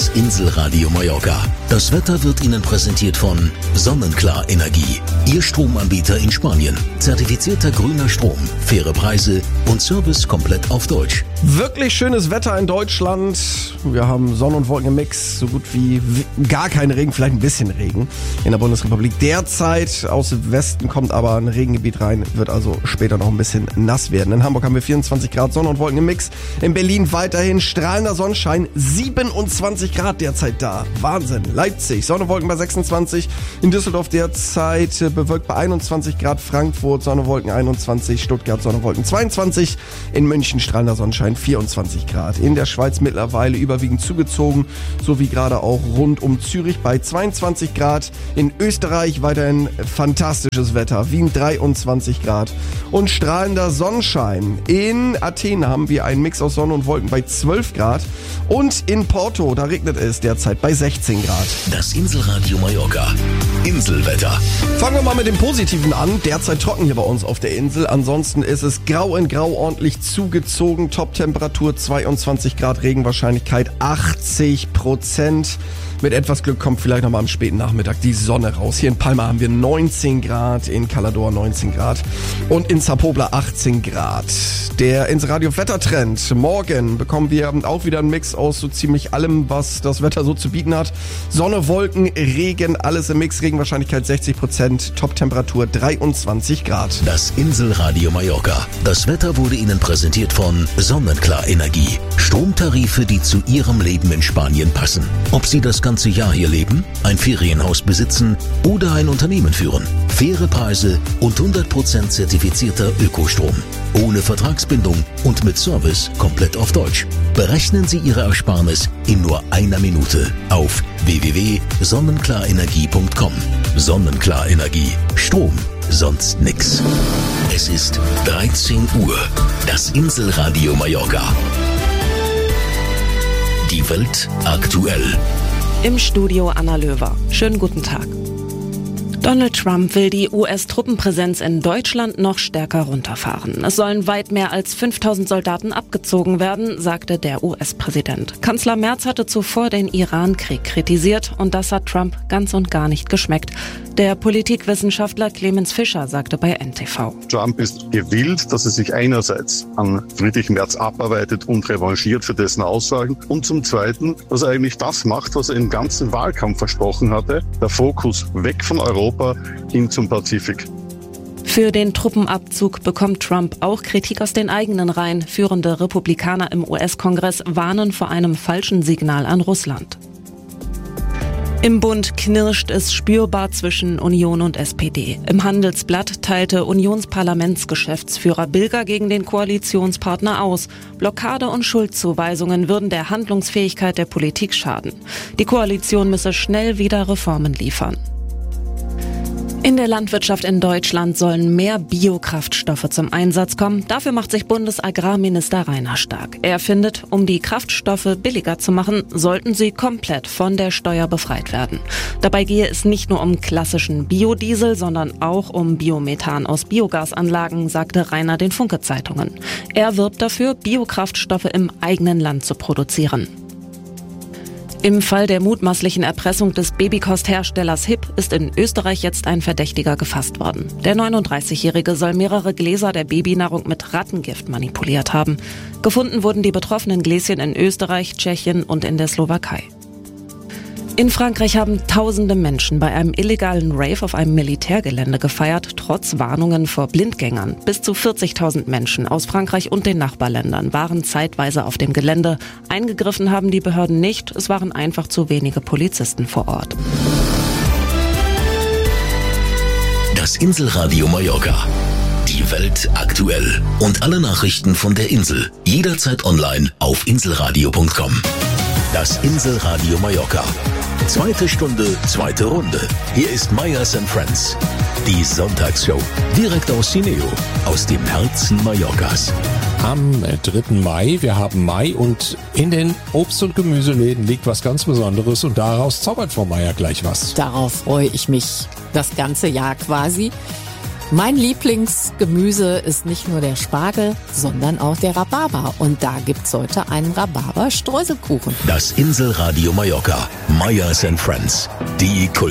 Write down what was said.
Das Inselradio Mallorca. Das Wetter wird Ihnen präsentiert von Sonnenklar Energie. Ihr Stromanbieter in Spanien. Zertifizierter grüner Strom, faire Preise und Service komplett auf Deutsch. Wirklich schönes Wetter in Deutschland. Wir haben Sonne und Wolken im Mix. So gut wie gar kein Regen, vielleicht ein bisschen Regen in der Bundesrepublik. Derzeit aus Westen kommt aber ein Regengebiet rein. Wird also später noch ein bisschen nass werden. In Hamburg haben wir 24 Grad Sonne und Wolken im Mix. In Berlin weiterhin strahlender Sonnenschein. 27 Grad derzeit da. Wahnsinn. Leipzig, Sonne, Wolken bei 26. In Düsseldorf derzeit bewölkt bei 21 Grad. Frankfurt, Sonne, Wolken 21. Stuttgart, Sonne, Wolken 22. In München strahlender Sonnenschein 24 Grad. In der Schweiz mittlerweile überwiegend zugezogen, so wie gerade auch rund um Zürich bei 22 Grad. In Österreich weiterhin fantastisches Wetter. Wien 23 Grad. Und strahlender Sonnenschein. In Athen haben wir einen Mix aus Sonne und Wolken bei 12 Grad. Und in Porto, da regnet es derzeit bei 16 Grad. Das Inselradio Mallorca. Inselwetter. Fangen wir mal mit dem Positiven an. Derzeit trocken hier bei uns auf der Insel. Ansonsten ist es grau in grau ordentlich zugezogen. Top-Temperatur 22 Grad, Regenwahrscheinlichkeit 80%. Mit etwas Glück kommt vielleicht noch mal am späten Nachmittag die Sonne raus. Hier in Palma haben wir 19 Grad, in Calador 19 Grad und in Sapobla 18 Grad. Der Inselradio Wettertrend. Morgen bekommen wir auch wieder einen Mix aus so ziemlich allem, was das Wetter so zu bieten hat. Sonne, Wolken, Regen, alles im Mix. Regenwahrscheinlichkeit 60%, Top-Temperatur 23 Grad. Das Inselradio Mallorca. Das Wetter wurde Ihnen präsentiert von Sonnenklar Energie. Stromtarife, die zu Ihrem Leben in Spanien passen. Ob Sie das ganze Jahr hier leben, ein Ferienhaus besitzen oder ein Unternehmen führen. Faire Preise und 100% zertifizierter Ökostrom. Ohne Vertragsbindung und mit Service komplett auf Deutsch. Berechnen Sie Ihre Ersparnis in nur einer Minute auf www.sonnenklarenergie.com. Sonnenklar Energie. Strom, sonst nix. Es ist 13 Uhr. Das Inselradio Mallorca. Die Welt aktuell. Im Studio Anna Löwer. Schönen guten Tag. Donald Trump will die US-Truppenpräsenz in Deutschland noch stärker runterfahren. Es sollen weit mehr als 5000 Soldaten abgezogen werden, sagte der US-Präsident. Kanzler Merz hatte zuvor den Iran-Krieg kritisiert und das hat Trump ganz und gar nicht geschmeckt. Der Politikwissenschaftler Clemens Fischer sagte bei NTV. Trump ist gewillt, dass er sich einerseits an Friedrich Merz abarbeitet und revanchiert für dessen Aussagen und zum Zweiten, dass er eigentlich das macht, was er im ganzen Wahlkampf versprochen hatte, der Fokus weg von Europa hin zum Pazifik. Für den Truppenabzug bekommt Trump auch Kritik aus den eigenen Reihen. Führende Republikaner im US-Kongress warnen vor einem falschen Signal an Russland. Im Bund knirscht es spürbar zwischen Union und SPD. Im Handelsblatt teilte Unionsparlamentsgeschäftsführer Bilger gegen den Koalitionspartner aus. Blockade und Schuldzuweisungen würden der Handlungsfähigkeit der Politik schaden. Die Koalition müsse schnell wieder Reformen liefern. In der Landwirtschaft in Deutschland sollen mehr Biokraftstoffe zum Einsatz kommen. Dafür macht sich Bundesagrarminister Rainer stark. Er findet, um die Kraftstoffe billiger zu machen, sollten sie komplett von der Steuer befreit werden. Dabei gehe es nicht nur um klassischen Biodiesel, sondern auch um Biomethan aus Biogasanlagen, sagte Rainer den Funke-Zeitungen. Er wirbt dafür, Biokraftstoffe im eigenen Land zu produzieren. Im Fall der mutmaßlichen Erpressung des Babykostherstellers HIP ist in Österreich jetzt ein Verdächtiger gefasst worden. Der 39-Jährige soll mehrere Gläser der Babynahrung mit Rattengift manipuliert haben. Gefunden wurden die betroffenen Gläschen in Österreich, Tschechien und in der Slowakei. In Frankreich haben tausende Menschen bei einem illegalen Rave auf einem Militärgelände gefeiert, trotz Warnungen vor Blindgängern. Bis zu 40.000 Menschen aus Frankreich und den Nachbarländern waren zeitweise auf dem Gelände. Eingegriffen haben die Behörden nicht, es waren einfach zu wenige Polizisten vor Ort. Das Inselradio Mallorca. Die Welt aktuell. Und alle Nachrichten von der Insel. Jederzeit online auf inselradio.com. Das Inselradio Mallorca. Zweite Stunde, zweite Runde. Hier ist Meyers & Friends. Die Sonntagsshow. Direkt aus Cineo. Aus dem Herzen Mallorcas. Am 3. Mai, wir haben Mai und in den Obst- und Gemüseläden liegt was ganz Besonderes und daraus zaubert Frau Meyer gleich was. Darauf freue ich mich das ganze Jahr quasi. Mein Lieblingsgemüse ist nicht nur der Spargel, sondern auch der Rhabarber. Und da gibt's heute einen Rhabarber-Streuselkuchen. Das Inselradio Mallorca. Meyers & Friends. Die Kultur.